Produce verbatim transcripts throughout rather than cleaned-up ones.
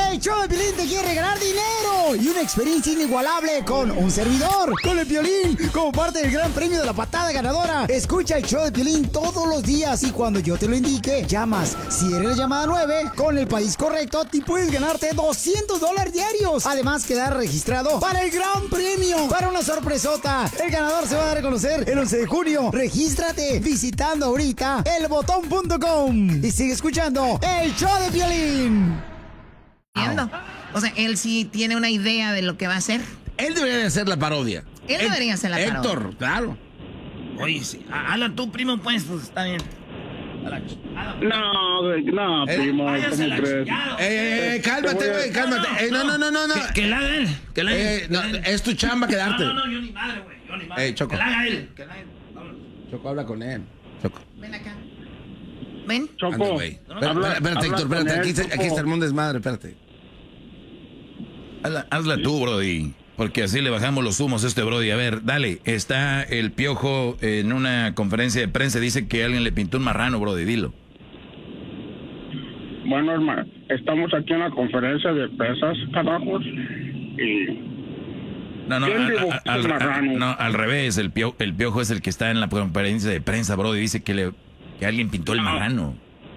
El show de Piolín te quiere regalar dinero y una experiencia inigualable con un servidor, con el Piolín, como parte del gran premio de la patada ganadora. Escucha el show de Piolín todos los días y cuando yo te lo indique, llamas. Si eres la llamada nueve, con el país correcto, te puedes ganarte doscientos dólares diarios. Además, quedar registrado para el gran premio, para una sorpresota. El ganador se va a dar a conocer el once de junio. Regístrate visitando ahorita el botón punto com y sigue escuchando el show de Piolín. O sea, él sí tiene una idea de lo que va a hacer. Él debería de hacer la parodia. Él Héctor, debería hacer la parodia. Héctor, claro. Oye, sí. Hazla tú, primo, pues, pues está bien. No, güey, no, primo, eh, ¿cómo crees? Eh, eh, eh, cálmate, güey, cálmate. Eh, no, no, no, no, no. Que, que la haga él. Que la haga eh, él. No, es tu chamba quedarte. No, no, no, yo ni madre, güey. Yo ni madre. Eh, Choco. Que la haga él. Que la haga él. Vámonos. Choco, habla con él. Choco. Ven acá. Ven. Choco. Anda, güey. Espérate, habla, espérate, Héctor, espérate. él, Aquí, Choco. aquí está el mundo desmadre, espérate. Hazla, hazla tú, Brody, porque así le bajamos los humos a este Brody. A ver, dale, está el Piojo en una conferencia de prensa, dice que alguien le pintó un marrano, Brody, dilo. Bueno, hermano, estamos aquí en la conferencia de pesas, carajos, y... No, no, ¿Quién a- dibujó a- al, el marrano? a- no, al revés, el piojo, el Piojo es el que está en la conferencia de prensa, Brody, dice que, le, que alguien pintó el marrano.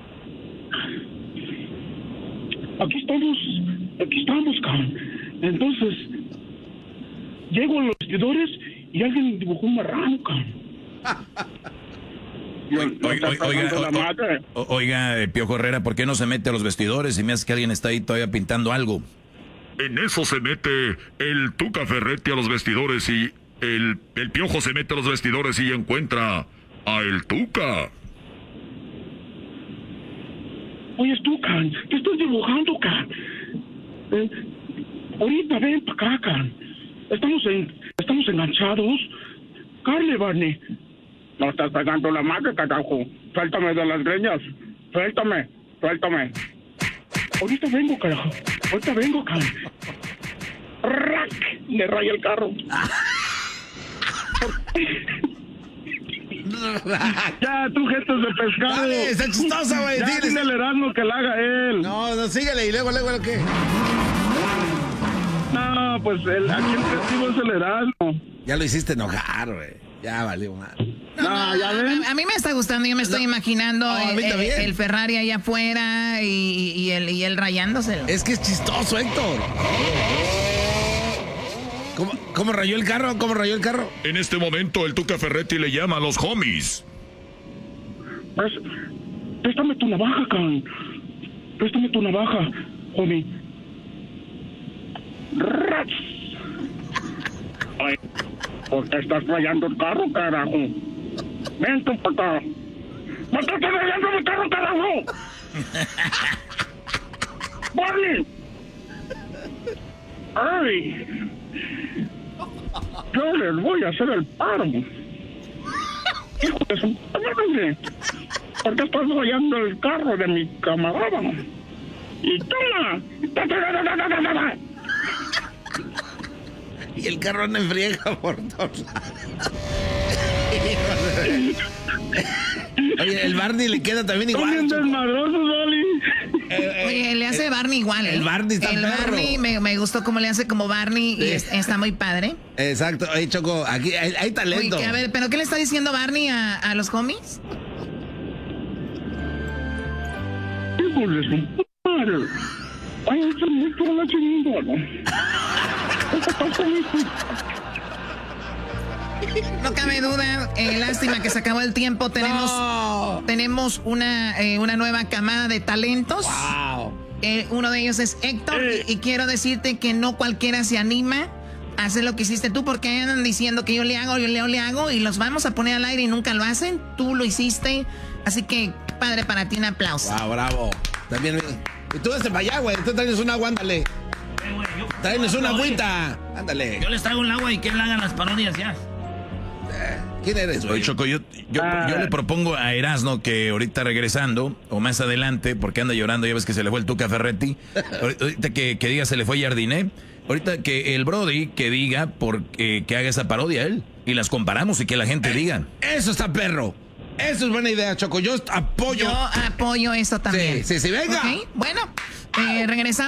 Aquí estamos, aquí estamos, cabrón. Entonces, llego a los vestidores y alguien dibujó un marrano, cabrón. Yo- Oiga, me oiga, está oiga, pegando la o- madre. o- oiga, eh, Piojo Herrera, ¿por qué no se mete a los vestidores y me hace que alguien está ahí todavía pintando algo? En eso se mete el Tuca Ferretti a los vestidores y el, el Piojo se mete a los vestidores y encuentra a el Tuca. Oye, tú, can, ¿qué estás dibujando, can? Eh, ahorita ven para acá, can. Estamos, en, estamos enganchados. Carle, Barney. No estás pegando la madre, carajo. Suéltame de las greñas. Suéltame, suéltame. Ahorita vengo, carajo. Ahorita vengo, can. ¡Rac! Le raya el carro. Ya, tú, gestos de pescado. Dale, está chistosa, güey. Ya, Dile, dile al Erasmo que la haga él. No, no, síguele y luego, luego, ¿lo qué? No, pues el, aquí el festivo es el Erasmo. Ya lo hiciste enojar, güey. Ya valió mal. No, ya ven. A, a mí me está gustando, yo me estoy No. imaginando No, a mí el, también. el Ferrari allá afuera y, y, él, y él rayándoselo. Es que es chistoso, Héctor. ¿Cómo, cómo rayó el carro? ¿Cómo rayó el carro? En este momento el Tuca Ferretti le llama a los homies. Pues, préstame tu navaja, can. Préstame tu navaja, homie. Rats. Ay, ¿por qué estás rayando el carro, carajo? Ven tú para acá. ¿Por qué estás rayando mi carro, carajo? ¡Barney! ¡Ay! Yo les voy a hacer el paro. Hijo de su madre. ¿Por qué estás rayando el carro de mi camarada? Y toma. Ta, ta, ta, ta, ta, ta, ta, ta. Y el carro anda en friega por todos lados. Oye, el Barney le queda también Son igual. bien Choco. desmadrosos, Oli. Eh, Oye, le hace Barney igual, ¿eh? el Barney está El perro. Barney me, me gustó cómo le hace como Barney y Sí. es- está muy padre. Exacto. Oye, Choco, aquí hay, hay Oye, talento. que, a ver, ¿pero qué le está diciendo Barney a, a los homies? Hijo de su madre. Ay, eso es muy por la chingada. ¿Qué pasa, hijo? No cabe duda, eh, lástima que se acabó el tiempo. Tenemos, No. tenemos una, eh, una nueva camada de talentos. Wow. Eh, uno de ellos es Héctor Eh. y, y quiero decirte que no cualquiera se anima a hacer lo que hiciste tú porque andan diciendo que yo le hago, yo le hago, le hago y los vamos a poner al aire y nunca lo hacen. Tú lo hiciste, así que padre para ti, un aplauso. Wow, bravo. También. Y tú desde para allá, güey. Tú traes una agua, ándale. Eh, güey, yo- Traes una agüita. Ándale. Yo les traigo el agua y que él haga las parodias ya. ¿Quién eres, güey? Oye, Choco, yo, yo, yo le propongo a Erasno que ahorita regresando, o más adelante, porque anda llorando, ya ves que se le fue el Tuca Ferretti, ahorita que, que diga se le fue Jardiné, ahorita que el Brody que diga por, eh, que haga esa parodia él, y las comparamos y que la gente diga. Eso está perro. Eso es buena idea, Choco. Yo apoyo. Yo apoyo eso también. Sí, sí, sí, venga. Ok, bueno, eh, regresamos.